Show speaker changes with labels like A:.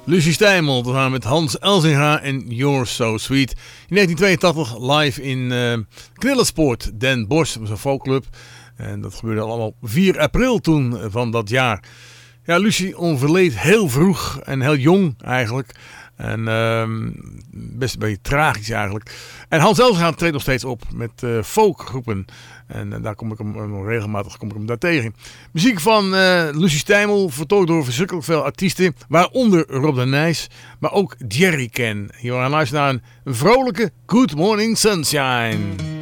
A: Lucie Stijmel, tezamen met Hans Elzinga en You're So Sweet. In 1982 live in Knillensport, Den Bosch, dat was een folkclub. En dat gebeurde allemaal 4 april toen van dat jaar. Ja, Lucie overleed heel vroeg en heel jong eigenlijk. En best een beetje tragisch eigenlijk. En Hans Elzinga treedt nog steeds op met folkgroepen. En daar kom ik hem regelmatig daar tegen. Muziek van Lucie Stijmel, vertolkt door verschrikkelijk veel artiesten. Waaronder Rob de Nijs, maar ook Jerry Ken. Hier gaan we luisteren naar een vrolijke Good Morning Sunshine.